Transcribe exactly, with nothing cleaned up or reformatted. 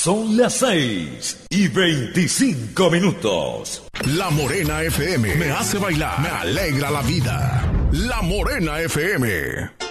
Son las seis y veinticinco minutos. La Morena F M me hace bailar, me alegra la vida. La Morena F M.